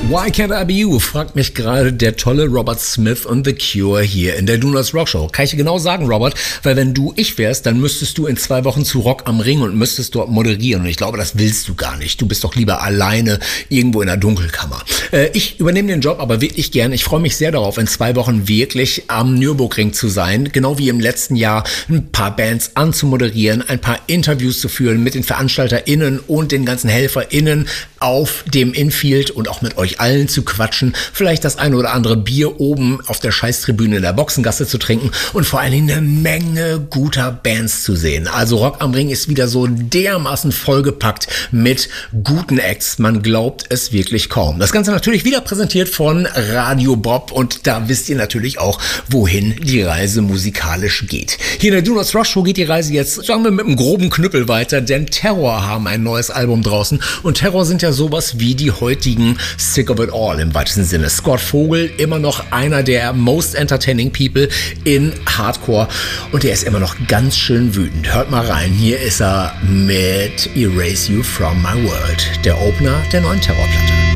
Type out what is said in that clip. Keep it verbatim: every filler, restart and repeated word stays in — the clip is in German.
Why Can't I Be You, fragt mich gerade der tolle Robert Smith und The Cure hier in der Donuts Rock Show. Kann ich dir genau sagen, Robert, weil wenn du ich wärst, dann müsstest du in zwei Wochen zu Rock am Ring und müsstest dort moderieren. Und ich glaube, das willst du gar nicht. Du bist doch lieber alleine irgendwo in der Dunkelkammer. Äh, ich übernehme den Job aber wirklich gern. Ich freue mich sehr darauf, in zwei Wochen wirklich am Nürburgring zu sein. Genau wie im letzten Jahr ein paar Bands anzumoderieren, ein paar Interviews zu führen mit den VeranstalterInnen und den ganzen HelferInnen auf dem Infield und auch mit euch allen zu quatschen, vielleicht das eine oder andere Bier oben auf der Scheißtribüne in der Boxengasse zu trinken und vor allen Dingen eine Menge guter Bands zu sehen. Also Rock am Ring ist wieder so dermaßen vollgepackt mit guten Acts, man glaubt es wirklich kaum. Das Ganze natürlich wieder präsentiert von Radio Bob und da wisst ihr natürlich auch, wohin die Reise musikalisch geht. Hier in der Donuts Rock Show geht die Reise jetzt, sagen wir, mit einem groben Knüppel weiter, denn Terror haben ein neues Album draußen und Terror sind ja sowas wie die heutigen Sick of It All im weitesten Sinne. Scott Vogel, immer noch einer der most entertaining people in Hardcore und der ist immer noch ganz schön wütend. Hört mal rein, hier ist er mit Erase You From My World, der Opener der neuen Terrorplatte.